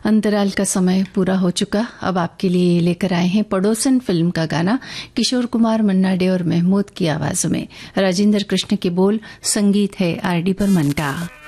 अंतराल का समय पूरा हो चुका। अब आपके लिए लेकर आए हैं पड़ोसन फिल्म का गाना, किशोर कुमार, मन्ना डे और महमूद की आवाजों में। राजेंद्र कृष्ण के बोल, संगीत है आर डी बर्मन का।